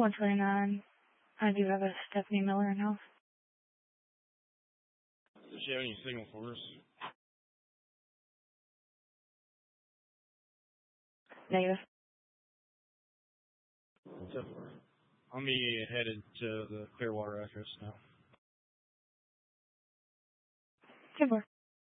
129. I do have a Stephanie Miller in house. Does she have any signal for us? Negative. What's up for? I'll be headed to the Clearwater address now. 10-4.